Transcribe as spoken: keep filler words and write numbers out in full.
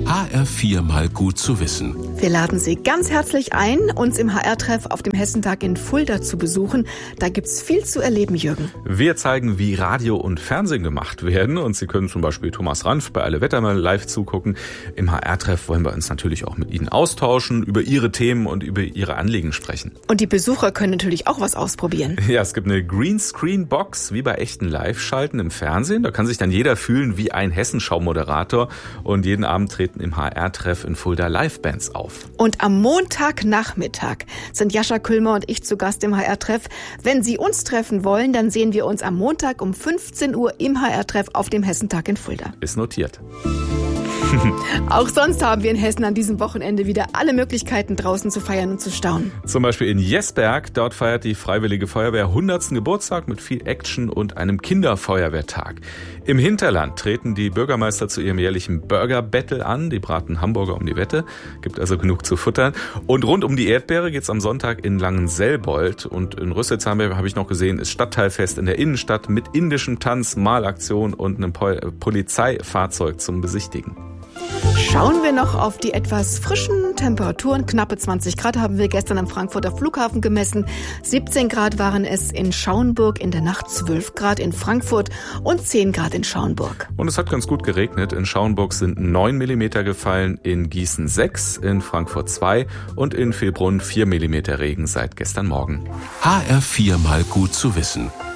H R vier mal gut zu wissen. Wir laden Sie ganz herzlich ein, uns im H R-Treff auf dem Hessentag in Fulda zu besuchen. Da gibt's viel zu erleben, Jürgen. Wir zeigen, wie Radio und Fernsehen gemacht werden. Und Sie können zum Beispiel Thomas Ranf bei Alle Wetter mal live zugucken. Im H R-Treff wollen wir uns natürlich auch mit Ihnen austauschen, über Ihre Themen und über Ihre Anliegen sprechen. Und die Besucher können natürlich auch was ausprobieren. Ja, es gibt eine Greenscreen-Box, wie bei echten Live-Schalten im Fernsehen. Da kann sich dann jeder fühlen wie ein Hessenschau-Moderator. Und jeden Abend treten im H R-Treff in Fulda Live-Bands auf. Und am Montagnachmittag sind Jascha Külmer und ich zu Gast im H R-Treff. Wenn Sie uns treffen wollen, dann sehen wir uns am Montag um fünfzehn Uhr im H R-Treff auf dem Hessentag in Fulda. Ist notiert. Auch sonst haben wir in Hessen an diesem Wochenende wieder alle Möglichkeiten, draußen zu feiern und zu staunen. Zum Beispiel in Jesberg. Dort feiert die Freiwillige Feuerwehr hundertsten Geburtstag mit viel Action und einem Kinderfeuerwehrtag. Im Hinterland treten die Bürgermeister zu ihrem jährlichen Burger-Battle an. Die braten Hamburger um die Wette. Gibt also genug zu futtern. Und rund um die Erdbeere geht's am Sonntag in Langenselbold. Und in Rüsselsheim habe ich noch gesehen, ist Stadtteilfest in der Innenstadt mit indischem Tanz, Malaktion und einem Polizeifahrzeug zum Besichtigen. Schauen wir noch auf die etwas frischen Temperaturen. Knappe zwanzig Grad haben wir gestern am Frankfurter Flughafen gemessen. siebzehn Grad waren es in Schauenburg, in der Nacht zwölf Grad in Frankfurt und zehn Grad in Schauenburg. Und es hat ganz gut geregnet. In Schauenburg sind neun Millimeter gefallen, in Gießen sechs, in Frankfurt zwei und in Vilbrunn vier Millimeter Regen seit gestern Morgen. H R vier mal gut zu wissen.